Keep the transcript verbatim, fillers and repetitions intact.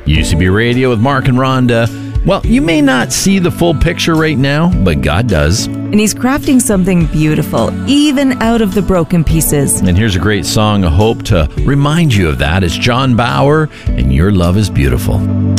U C B Radio with Mark and Rhonda. Well, you may not see the full picture right now, but God does. And He's crafting something beautiful, even out of the broken pieces. And here's a great song of hope to remind you of that. It's John Bauer and Your Love is Beautiful.